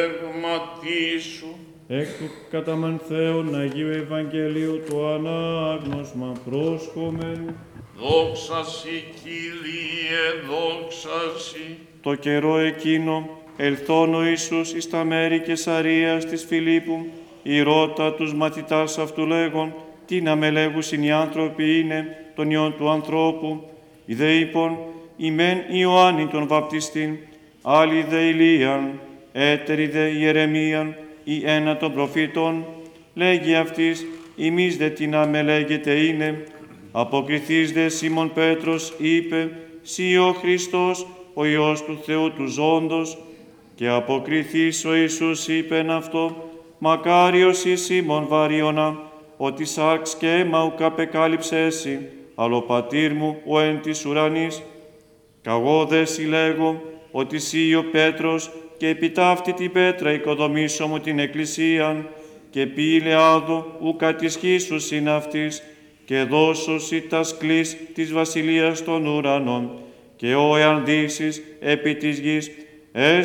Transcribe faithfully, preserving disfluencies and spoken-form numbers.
Πνεύματί σου, εκ του καταμανθέων Αγίου Ευαγγελίου του ανάγνωσμα πρόσχομεν. δόξα σοι, Κύριε, δόξα σοι. Το καιρό εκείνο, ελθόν ο Ιησούς εις τα μέρη Καισαρίας της Φιλίππου, ηρώτα τους μαθητάς αυτού λέγον, τι να με λέγουσιν οι άνθρωποι είναι τον Υιόν του ανθρώπου. Οι δε είπων, ημέν Ιωάννη τον βαπτιστήν, άλλοι δε Ηλίαν, έτεροι δε Ιερεμίαν, ή ένα των προφήτων. Λέγει αυτής, ημείς δε τι να με λέγεται είναι. Αποκριθείς δε Σίμων Πέτρος είπε, «Συ ο Χριστός, ο Υιός του Θεού του ζώντος». Και αποκριθείς ο Ιησούς είπεν αυτό, «Μακάριος εις Σίμων Βαριώνα, ότι σάρξ και αίμα ουκ απεκάλυψέσι, αλλά ο πατήρ μου ο εν της ουρανής. Καγώ δε σοι λέγω, ότι σύ ο Πέτρος, και επί ταύτη την πέτρα οικοδομήσω μου την εκκλησίαν, και πύλε άδω ου κατισχύσους είναι αυτής, και δώσωσι τας κλής της βασιλείας των ουρανών, και ο εάν δύσεις επί της γης,